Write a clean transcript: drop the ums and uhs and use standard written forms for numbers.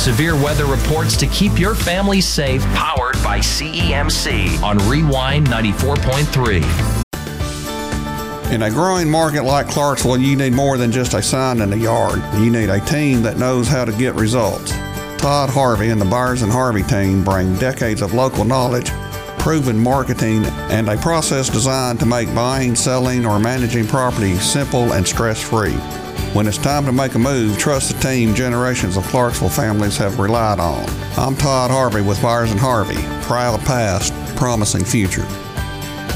severe weather reports to keep your family safe, powered by CEMC on Rewind 94.3. In a growing market like Clarksville, you need more than just a sign in the yard. You need a team that knows how to get results. Todd Harvey and the Byers and Harvey team bring decades of local knowledge, proven marketing, and a process designed to make buying, selling, or managing property simple and stress-free. When it's time to make a move, trust the team generations of Clarksville families have relied on. I'm Todd Harvey with Byers and Harvey. Proud past, promising future.